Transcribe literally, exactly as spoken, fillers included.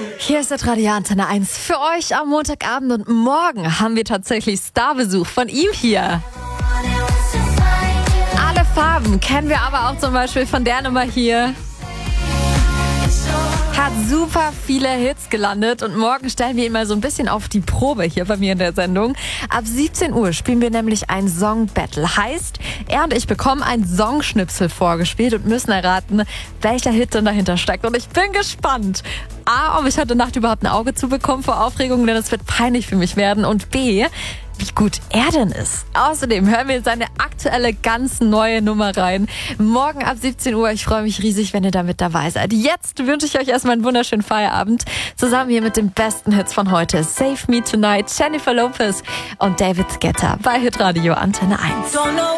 Hier ist der Radio Antenne eins für euch am Montagabend und morgen haben wir tatsächlich Starbesuch von ihm hier. Alle Farben kennen wir aber auch zum Beispiel von der Nummer hier. Hat super viele Hits gelandet und morgen stellen wir ihn mal so ein bisschen auf die Probe hier bei mir in der Sendung. Ab siebzehn Uhr spielen wir nämlich ein Song-Battle. Heißt, er und ich bekommen ein Songschnipsel vorgespielt und müssen erraten, welcher Hit denn dahinter steckt. Und ich bin gespannt. A, ob ich heute Nacht überhaupt ein Auge zu bekommen vor Aufregung, denn es wird peinlich für mich werden. Und B, wie gut er denn ist. Außerdem hören wir seine aktuelle, ganz neue Nummer rein. Morgen ab siebzehn Uhr. Ich freue mich riesig, wenn ihr da mit dabei seid. Jetzt wünsche ich euch erstmal einen wunderschönen Feierabend. Zusammen hier mit den besten Hits von heute. Save Me Tonight, Jennifer Lopez und David Guetta bei Hitradio Antenne eins.